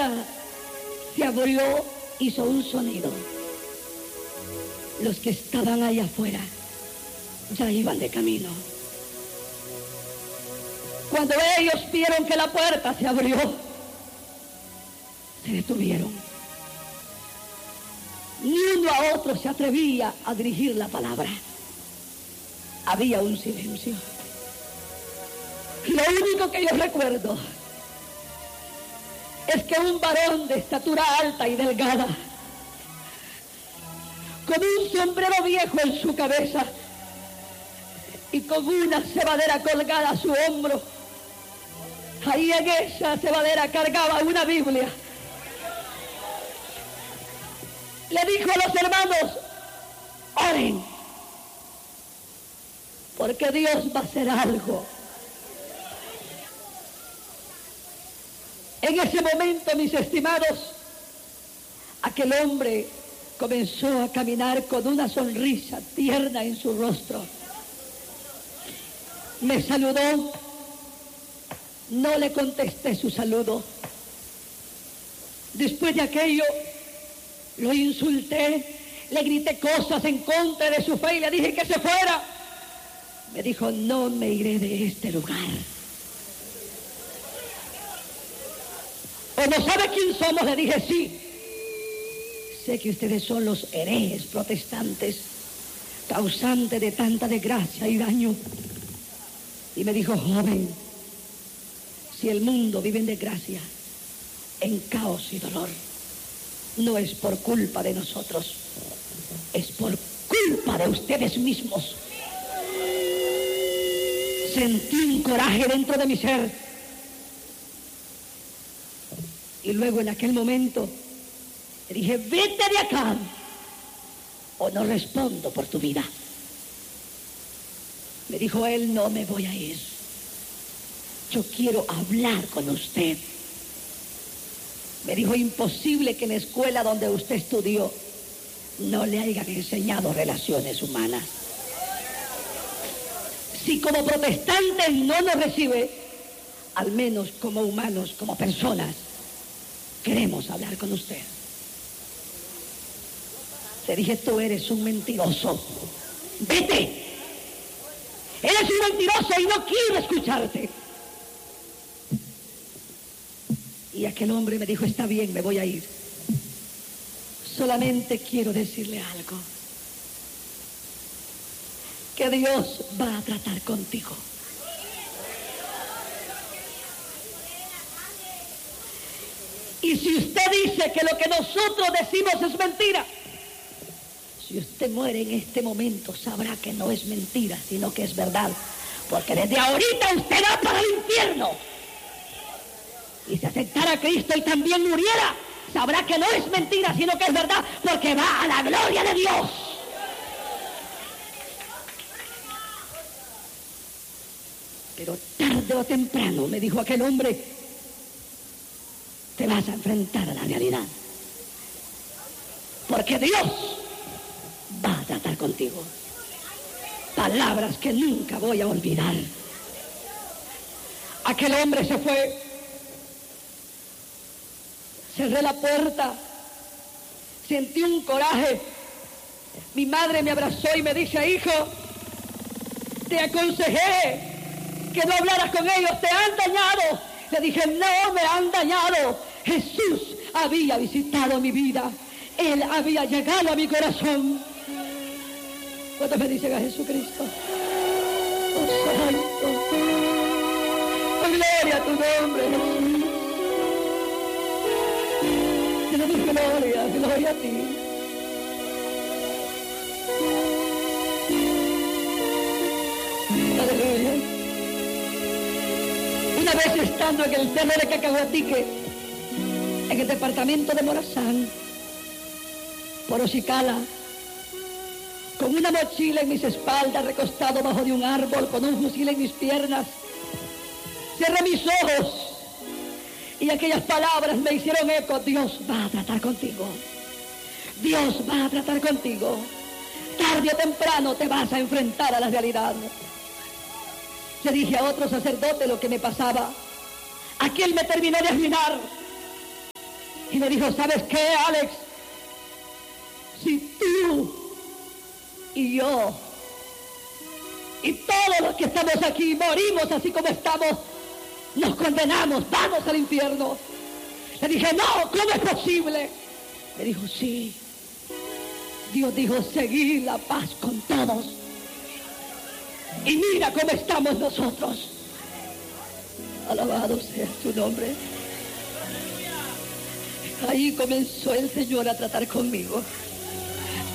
puerta se abrió, hizo un sonido. Los que estaban allá afuera ya iban de camino. Cuando ellos vieron que la puerta se abrió, se detuvieron. Ni uno a otro se atrevía a dirigir la palabra. Había un silencio. Lo único que yo recuerdo es que un varón de estatura alta y delgada, con un sombrero viejo en su cabeza y con una cebadera colgada a su hombro, ahí en esa cebadera cargaba una Biblia. Le dijo a los hermanos: oren, porque Dios va a hacer algo. En ese momento, mis estimados, aquel hombre comenzó a caminar con una sonrisa tierna en su rostro. Me saludó, no le contesté su saludo. Después de aquello, lo insulté, le grité cosas en contra de su fe y le dije que se fuera. Me dijo: no me iré de este lugar. ¿O no sabe quién somos? Le dije: sí. Sé que ustedes son los herejes protestantes, causantes de tanta desgracia y daño. Y me dijo: joven, si el mundo vive en desgracia, en caos y dolor, no es por culpa de nosotros, es por culpa de ustedes mismos. Sentí un coraje dentro de mi ser. Y luego en aquel momento le dije: vete de acá o no respondo por tu vida. Me dijo él: no me voy a ir. Yo quiero hablar con usted. Me dijo: imposible que en la escuela donde usted estudió no le hayan enseñado relaciones humanas. Si como protestantes no nos recibe, al menos como humanos, como personas, queremos hablar con usted. Le dije: tú eres un mentiroso. Vete. Eres un mentiroso y no quiero escucharte. Y aquel hombre me dijo: está bien, me voy a ir. Solamente quiero decirle algo. Que Dios va a tratar contigo. Y si usted dice que lo que nosotros decimos es mentira, si usted muere en este momento, sabrá que no es mentira, sino que es verdad. Porque desde ahorita usted va para el infierno. Y si aceptara a Cristo y también muriera, sabrá que no es mentira, sino que es verdad, porque va a la gloria de Dios. Pero tarde o temprano, me dijo aquel hombre, te vas a enfrentar a la realidad. Porque Dios va a tratar contigo. Palabras que nunca voy a olvidar. Aquel hombre se fue. Cerré la puerta. Sentí un coraje. Mi madre me abrazó y me dice: hijo, te aconsejé que no hablaras con ellos, te han dañado. Le dije: no me han dañado. Jesús había visitado mi vida. Él había llegado a mi corazón. ¿Cuántos me dicen a Jesucristo? Oh, santo. Oh, gloria a tu nombre, Jesús. Te doy gloria, gloria a ti. Aleluya. Una vez estando en el cerro de Cacahuatique, en el departamento de Morazán, por Ocicala, con una mochila en mis espaldas, recostado bajo de un árbol, con un fusil en mis piernas, cerré mis ojos y aquellas palabras me hicieron eco: Dios va a tratar contigo. Dios va a tratar contigo. Tarde o temprano te vas a enfrentar a la realidad. Le dije a otro sacerdote lo que me pasaba. Aquel me terminó de arruinar. Y me dijo, ¿sabes qué, Alex? Si tú y yo y todos los que estamos aquí morimos así como estamos, nos condenamos, vamos al infierno. Le dije, no, ¿cómo es posible? Me dijo, sí. Dios dijo, seguid la paz con todos. Y mira cómo estamos nosotros. Alabado sea su nombre. Ahí comenzó el Señor a tratar conmigo.